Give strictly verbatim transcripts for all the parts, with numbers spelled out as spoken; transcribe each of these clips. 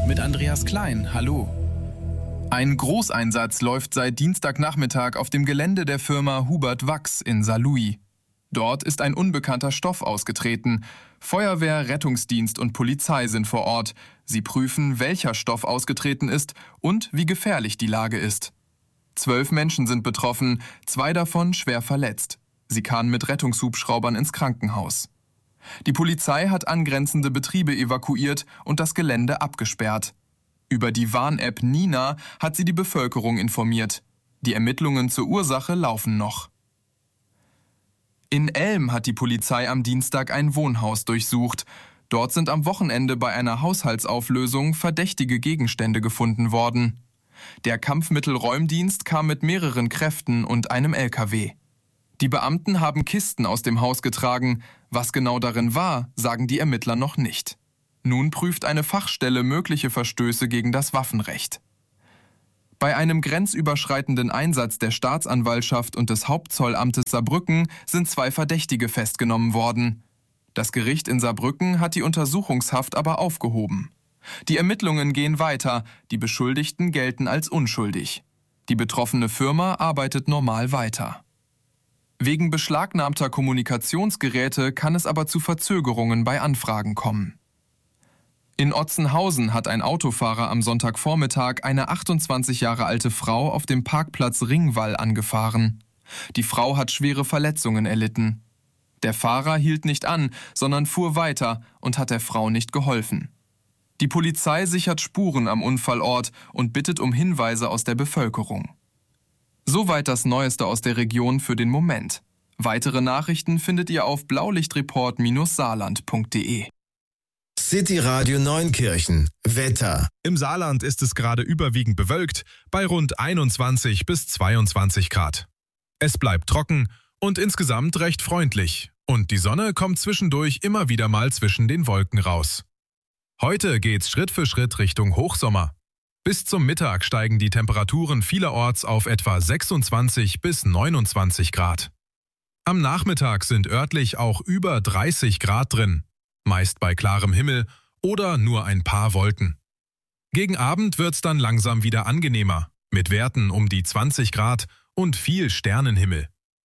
mit Andreas Klein. Hallo. Ein Großeinsatz läuft seit Dienstagnachmittag auf dem Gelände der Firma Hubert Wachs in Saarlouis. Dort ist ein unbekannter Stoff ausgetreten. Feuerwehr, Rettungsdienst und Polizei sind vor Ort. Sie prüfen, welcher Stoff ausgetreten ist und wie gefährlich die Lage ist. Zwölf Menschen sind betroffen, zwei davon schwer verletzt. Sie kamen mit Rettungshubschraubern ins Krankenhaus. Die Polizei hat angrenzende Betriebe evakuiert und das Gelände abgesperrt. Über die Warn-App Nina hat sie die Bevölkerung informiert. Die Ermittlungen zur Ursache laufen noch. In Elm hat die Polizei am Dienstag ein Wohnhaus durchsucht. Dort sind am Wochenende bei einer Haushaltsauflösung verdächtige Gegenstände gefunden worden. Der Kampfmittelräumdienst kam mit mehreren Kräften und einem L K W. Die Beamten haben Kisten aus dem Haus getragen. Was genau darin war, sagen die Ermittler noch nicht. Nun prüft eine Fachstelle mögliche Verstöße gegen das Waffenrecht. Bei einem grenzüberschreitenden Einsatz der Staatsanwaltschaft und des Hauptzollamtes Saarbrücken sind zwei Verdächtige festgenommen worden. Das Gericht in Saarbrücken hat die Untersuchungshaft aber aufgehoben. Die Ermittlungen gehen weiter, die Beschuldigten gelten als unschuldig. Die betroffene Firma arbeitet normal weiter. Wegen beschlagnahmter Kommunikationsgeräte kann es aber zu Verzögerungen bei Anfragen kommen. In Otzenhausen hat ein Autofahrer am Sonntagvormittag eine achtundzwanzig Jahre alte Frau auf dem Parkplatz Ringwall angefahren. Die Frau hat schwere Verletzungen erlitten. Der Fahrer hielt nicht an, sondern fuhr weiter und hat der Frau nicht geholfen. Die Polizei sichert Spuren am Unfallort und bittet um Hinweise aus der Bevölkerung. Soweit das Neueste aus der Region für den Moment. Weitere Nachrichten findet ihr auf blaulichtreport Bindestrich saarland Punkt de. City Radio Neunkirchen. Wetter. Im Saarland ist es gerade überwiegend bewölkt, bei rund einundzwanzig bis zweiundzwanzig Grad. Es bleibt trocken und insgesamt recht freundlich. Und die Sonne kommt zwischendurch immer wieder mal zwischen den Wolken raus. Heute geht's Schritt für Schritt Richtung Hochsommer. Bis zum Mittag steigen die Temperaturen vielerorts auf etwa sechsundzwanzig bis neunundzwanzig Grad. Am Nachmittag sind örtlich auch über dreißig Grad drin, meist bei klarem Himmel oder nur ein paar Wolken. Gegen Abend wird's dann langsam wieder angenehmer, mit Werten um die zwanzig Grad und viel Sternenhimmel.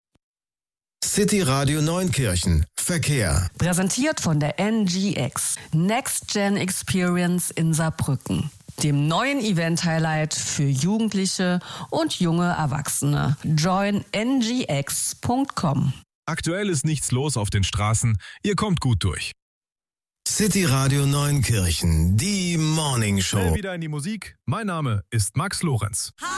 City Radio Neunkirchen. Verkehr. Präsentiert von der N G X. Next Gen Experience in Saarbrücken. Dem neuen Event-Highlight für Jugendliche und junge Erwachsene. join n g x punkt com. Aktuell ist nichts los auf den Straßen, ihr kommt gut durch. City Radio Neunkirchen, die Morning Show. Schnell wieder in die Musik. Mein Name ist Max Lorenz.